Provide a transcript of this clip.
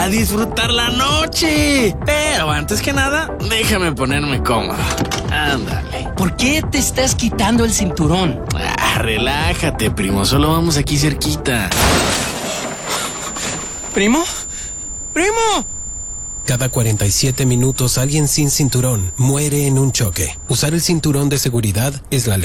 a disfrutar la noche. Pero antes que nada, déjame ponerme cómodo. Ándale. ¿Por qué te estás quitando el cinturón? Relájate, primo. Solo vamos aquí cerquita. ¿Primo? ¡Primo! Cada 47 minutos alguien sin cinturón muere en un choque. Usar el cinturón de seguridad es la ley.